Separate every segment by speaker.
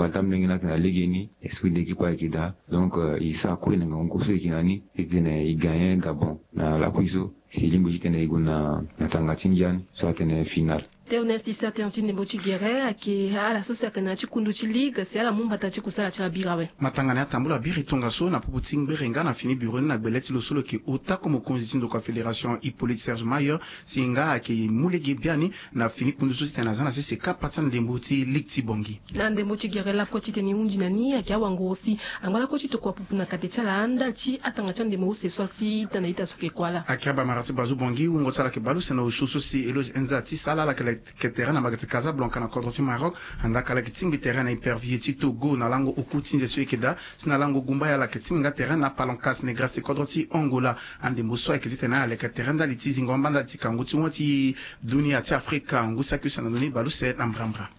Speaker 1: tam lengina kana legeni esprit d'équipe akida donc il sa ko ina ngongoso ikinani itene iganye Gabon na la kuiso si limbo jitene iguna na tangatingian so atene final
Speaker 2: Theonest Isatentine Bochigere ake ala sosa kana chikundu chiliga si ala mumba ta chikusala cha birawe
Speaker 3: matangana tambula biri tongaso na puputing berenga na fini bureau na beleti lo solo ki ota como konzindo kwa fédération Hippolyte Serge Mayer singa ake mulege biani na fini kunduso tena zana sese kapatana ndembuti likti bongi
Speaker 2: na ndembochigere la kochi teni unji nani ake awangosi angwala kochi to kwa pupu na katechala anda chi atanga cha ndemo use swasi tana ita soke kwala
Speaker 3: akaba marati bazu bongi ungo tsala ke balu sena ushusu si eloge enzati sala la ke terrain na bagati Casablanca na kodroti Maroc andaka la kitimbi terrain na Hypervieux Togo na lango okutinze suekeda sina lango gumba ya la kitimbi terrain na Palancas Negras kodroti Angola ande muso ekizite na le terrain da litizi ngomba da tikanguti wati dunia ti Afrika ngusa kusa na doni balu se na mbrambra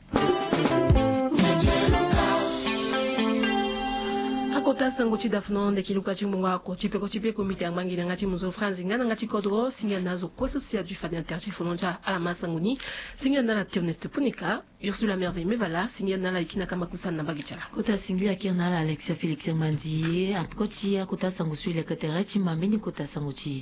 Speaker 2: akota sango chidafno nde kiluka chimunga ko chipeko miti amangina ngati muzo France ngana ngati kodro singa nazo kweso sia du fadi interchifononja ala masanguni singa na la Theoneste Punika Ursula Merveille Mevala singa na la ikina kama kusana na bagichala
Speaker 4: kota singi akirna la Alexia Félix Mandi akoti akota sango suile katera chimambeni kota sango chi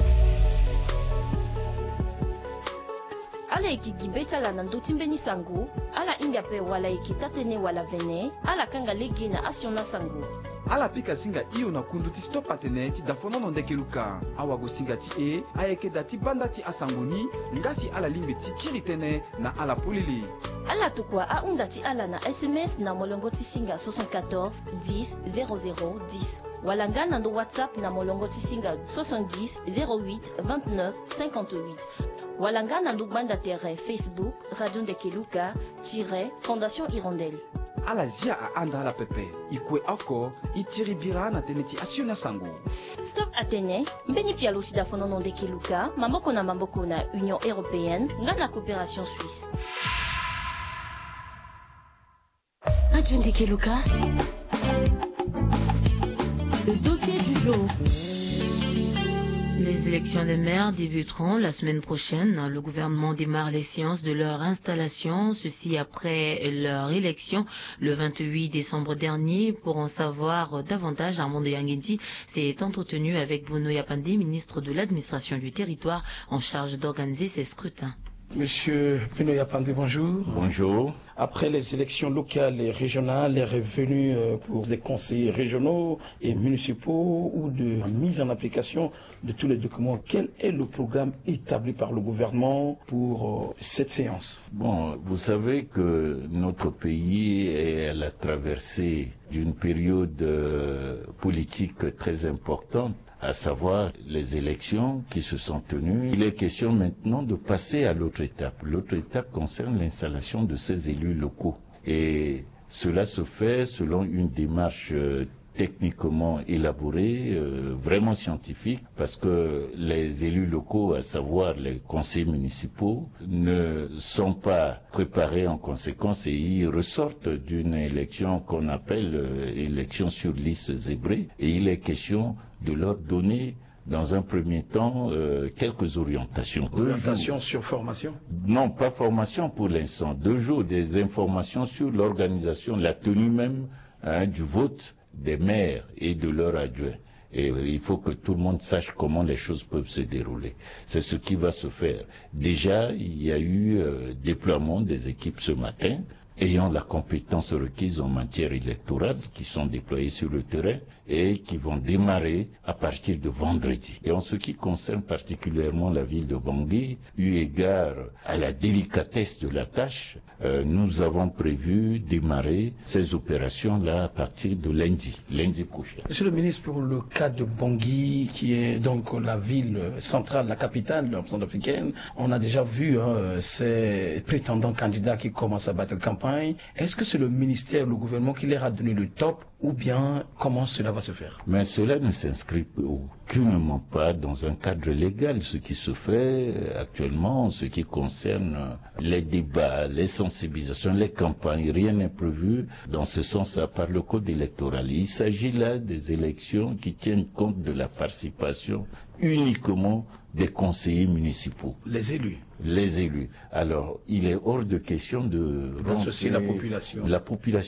Speaker 5: ala ikigibecha la nandotimbeni sango ala ingape wala ikitatene wala vene ala kanga legi na asiona sango
Speaker 6: ala pika singa iyo na kundu ti stop atene ti dafono no ndeke luka awago singa ti ayeke da ti banda ti asangoni ngasi ala limbe ti kiri tene na ala polili
Speaker 5: ala tukua aunda ti ala na SMS na molongo ti singa 74 10 00 10 wala nga na ndo WhatsApp na molongo ti singa 70 08 29 58 wala nga na ndo banda tere Facebook Radio Ndekeluka Fondation Hirondelle
Speaker 6: ala zia a anda ala pepe ikue ako itiri bira na tene ti asiona sango
Speaker 5: Stop Atene mbeni pia lo dafono no Ndekeluka mamboko na Union Européenne nga na coopération suisse
Speaker 4: Radio Ndekeluka le dossier du jour. Les élections des maires débuteront la semaine prochaine. Le gouvernement démarre les séances de leur installation, ceci après leur élection le 28 décembre dernier. Pour en savoir davantage, Armando Yangendi s'est entretenu avec Bruno Yapande, ministre de l'administration du territoire en charge d'organiser ces scrutins.
Speaker 7: Monsieur Bruno Yapande, bonjour.
Speaker 8: Bonjour.
Speaker 7: Après les élections locales et régionales, les revenus pour des conseillers régionaux et municipaux ou de mise en application de tous les documents, quel est le programme établi par le gouvernement pour cette séance?
Speaker 8: Bon, vous savez que notre pays est à la traversée d'une période politique très importante, à savoir les élections qui se sont tenues. Il est question maintenant de passer à l'autre étape. L'autre étape concerne l'installation de ces élus locaux. Et cela se fait selon une démarche techniquement élaborée, vraiment scientifique, parce que les élus locaux, à savoir les conseils municipaux, ne sont pas préparés en conséquence et ils ressortent d'une élection qu'on appelle élection sur liste zébrée. Et il est question de leur donner dans un premier temps quelques orientations.
Speaker 7: Orientations sur formation?
Speaker 8: Non, pas formation pour l'instant. 2 jours, des informations sur l'organisation, la tenue même du vote des maires et de leurs adjoints. Et il faut que tout le monde sache comment les choses peuvent se dérouler. C'est ce qui va se faire. Déjà, il y a eu déploiement des équipes ce matin, ayant la compétence requise en matière électorale, qui sont déployés sur le terrain et qui vont démarrer à partir de vendredi. Et en ce qui concerne particulièrement la ville de Bangui, eu égard à la délicatesse de la tâche, nous avons prévu démarrer ces opérations-là à partir de lundi prochain.
Speaker 7: Monsieur le ministre, pour le cas de Bangui, qui est donc la ville centrale, la capitale de la centrafricaine, on a déjà vu ces prétendants candidats qui commencent à battre campagne. Est-ce que c'est le ministère, le gouvernement qui leur a donné le top ou bien comment cela va se faire?
Speaker 8: Mais cela ne s'inscrit aucunement pas dans un cadre légal. Ce qui se fait actuellement, en ce qui concerne les débats, les sensibilisations, les campagnes, rien n'est prévu dans ce sens par le code électoral. Il s'agit là des élections qui tiennent compte de la participation uniquement des conseillers municipaux.
Speaker 7: Les élus.
Speaker 8: Les élus. Alors, il est hors de question de
Speaker 7: d'associer la population.
Speaker 8: La population